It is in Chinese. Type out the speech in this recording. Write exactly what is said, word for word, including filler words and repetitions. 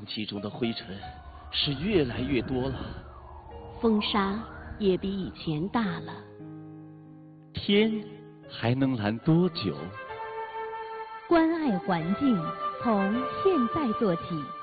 气中的灰尘是越来越多了， 风沙也比以前大了。 天还能蓝多久？ 关爱环境，从现在做起。